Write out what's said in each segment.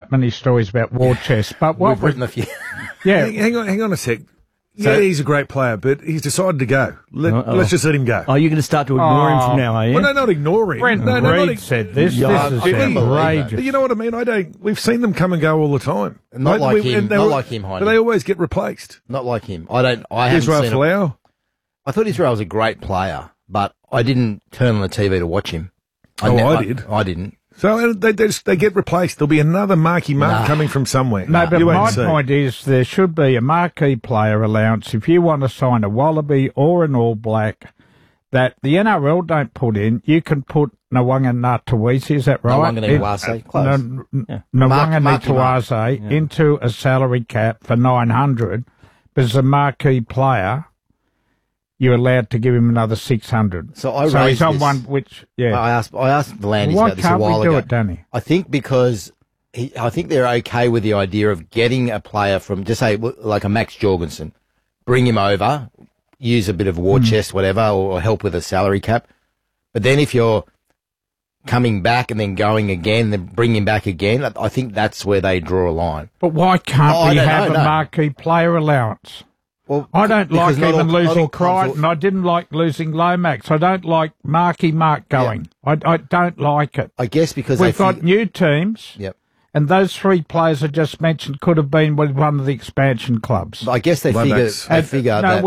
that many stories about war chest. But what We've written a few. yeah, Hang on a sec. Yeah, he's a great player, but he's decided to go. Let's just let him go. Oh, you're going to start to ignore him from now, are you? Well, no, not ignore him. Brent Reed said this. Yeah, this I is can't believe outrageous. But you know what I mean? We've seen them come and go all the time. Not like him. and they Not were- like him, Heine. But they always get replaced. Not like him. I haven't Israel seen him. Folau. I thought Israel was a great player, but I didn't turn on the TV to watch him. I did. I didn't. So they get replaced. There'll be another Marky Mark coming from somewhere. No, but You wait my and see. point is there should be a marquee player allowance if you want to sign a Wallaby or an All Black that the NRL don't put in. You can put Nawanga Natawisi, is that right? Nawanga Natawase, close. Nawanga Marky Mark. Natawase into a salary cap for 900, but as a marquee player, you're allowed to give him another 600. So I he's raised on this. one which, yeah. I asked V'landys Why about this a can't while we do ago. it, Danny? I think because I think they're okay with the idea of getting a player from, just say, like a Max Jorgensen, bring him over, use a bit of war chest, whatever, or help with a salary cap. But then if you're coming back and then going again, then bring him back again, I think that's where they draw a line. But why can't I we don't have know, a no. marquee player allowance? Well, I don't like because not even all- not losing all clubs Crichton. I didn't like losing Lomax. I don't like Marky Mark going. I don't like it. I guess because We've they got new teams, Yep. and those three players I just mentioned could have been with one of the expansion clubs. I guess they figure Lomax. that.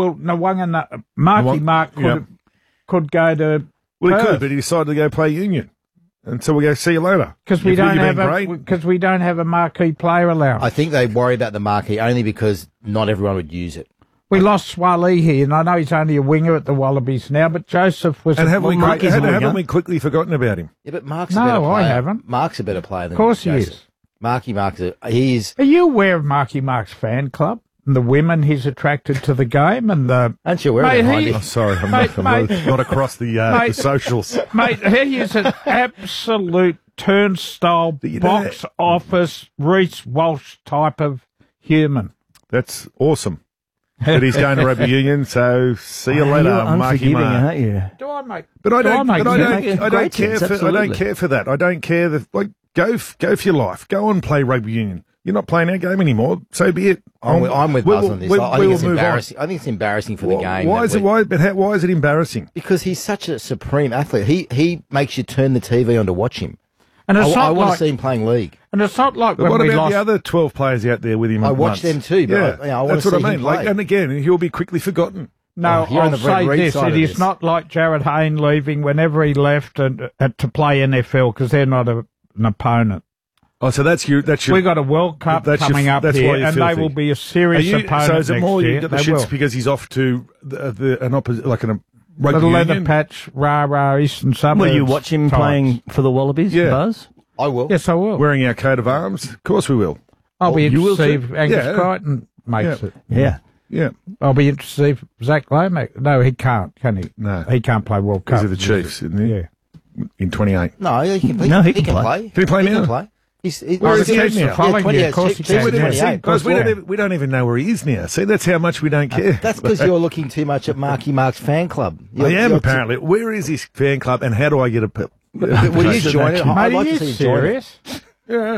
Marky Mark could go to Well, he Perth. could, but he decided to go play Union. And so we go, see you later. Because we You've don't really have been a great. because we don't have a marquee player allowance. I think they worry about the marquee only because not everyone would use it. We lost Swalihi, and I know he's only a winger at the Wallabies now, but Joseph was And haven't Marky's we quickly forgotten about him? Yeah, but Mark's a No, better player. I haven't. Mark's a better player than Of course he Joseph. is. Marky Mark's he's. Are you aware of Marky Mark's fan club and the women he's attracted to the game and the Aren't you aware Mate, of it, he- Heidi? Oh, sorry, I'm Mate, not across the Mate. socials. mate? He is an absolute turnstile, You know box office, Reece Walsh type of human. That's awesome. But he's going to rugby union, so see you later, You're Marky unforgiving, Mark. aren't you? Do I make? But I don't. make But I sense? don't. Makes I don't great care sense, for. I don't absolutely. care for that. I don't care that. Like, go for your life. Go and play rugby union. You're not playing our game anymore. So be it. I'm with Buzz on this. I think it's move on. embarrassing. I think it's embarrassing for the game. Why that is it? we- Why? But why is it embarrassing? Because he's such a supreme athlete. He makes you turn the TV on to watch him. And I it's want not to like, see him playing league. and it's not like But when what we about lost. the other 12 players out there with him? I at watched once? them too, but I wanna that's what see I him mean. play. Like, and again, he'll be quickly forgotten. No, Oh, you're on I'll the Brent say Reed this: side it of is this. not like Jared Hayne leaving whenever he left and to play NFL because they're not an opponent. Oh, so that's your. We've got a World Cup that's your- coming up that's why here, you're and they filthy. will be a serious opponent So is it next more year. you get the They shits will. because he's off to an opposite, like a The rugby leather union? patch, rah Eastern Suburbs. Will you watch him times. playing for the Wallabies, Yeah. Buzz? I will. Yes, I will. Wearing our coat of arms? Of course we will. I'll be you will interested to too? see if Angus Yeah. Crichton makes Yeah. it. Yeah. Yeah. I'll be interested to see if Zach Lomax. No, he can't, can he? No. He can't play World Cup. These are the Chiefs, isn't he? Yeah. In 28. No, he can play. No, he can can play. Can he play now? Can play. Where is he Chiefs at are now? following you, 28, of course he Chiefs can. are Yeah. 28. Guys, we don't even know where he is now. See, that's how much we don't care. That's because you're looking too much at Marky Mark's fan club. I am, You're apparently. Where is his fan club and how do I get a... Will you join it? I'd Mate, like are to you see you join it. serious? Yeah.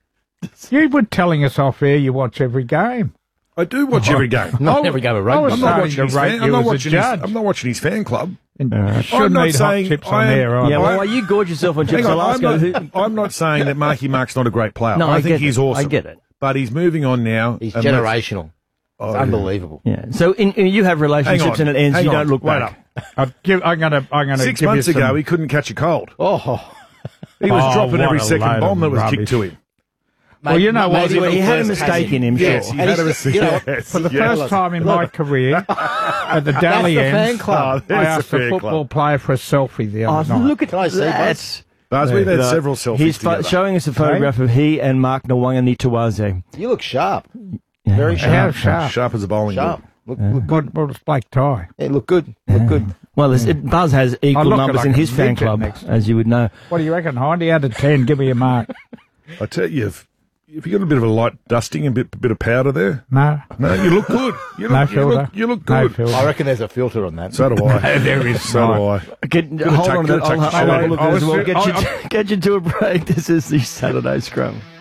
You were telling us off air you watch every game. I do watch every game. Not every game of rugby. I'm not starting watching to his rate fan. you I'm not as a watching his. judge. I'm not watching his fan club. And I'm shouldn't not eat saying hot chips I on am- air. Yeah, either. well, you gorge yourself on chips. Hang I'll on, ask you. I'm not saying that Marky Mark's not a great player. No, I I think get he's it. awesome. I get it. But he's moving on now. He's and generational. Oh, It's yeah. unbelievable. Yeah. So you have relationships and it ends. Hang You on. don't look Wait back. up. I'm gonna 6 give months you some, ago, he couldn't catch a cold. Oh, He was Oh, dropping what every a second load bomb that of was rubbish. kicked to him. Well, you know what? maybe when He had a first mistake came in him, Yes, sure. he And had a he's- mistake. you know what? Yes, For the yes. first time in my career, at the Dally the fan Ends, club. Oh, there's I the asked a fan football club. player for a selfie the Oh, other night. look at Can I see, that. Buzz? Buzz, we've had several selfies He's together. showing us a photograph of he and Mark Nawanga Nituwaze. You look sharp. Very How sharp. sharp. Sharp as a bowling Sharp. ball. Look good. Well, it's black tie. Yeah, look good. Look good. Well, Buzz has equal look numbers like in a his fan midget club, next to as you would know. What do you reckon, Hindy? Out of 10, give me a mark. I tell you, if you got a bit of a light dusting and a bit of powder there, No. no, you look good. You No look, filter. You look No good. filter. I reckon there's a filter on that. So do I. There is So do I. Hold on, take- I'll good have attack. a look at I this as was- well. Get you to a break. This is the Saturday Scrum.